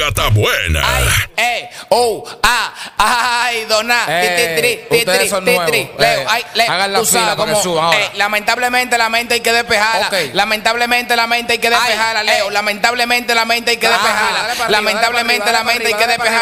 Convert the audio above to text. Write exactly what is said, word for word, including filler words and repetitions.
música está buena. Ay, eh, oh, ah, ay, dona, Eh, titri, ustedes titri, son titri, nuevos. Leo, Eh, ay, Leo, hagan la tú sabes fila para que cómo, suban ahora. eh, lamentablemente la mente hay que despejarla. Ok. Lamentablemente la mente hay que Ay, despejarla, Leo. eh. Lamentablemente la mente hay que Ajá, despejarla. dale para arriba, Lamentablemente dale la para mente hay arriba, que dale para arriba,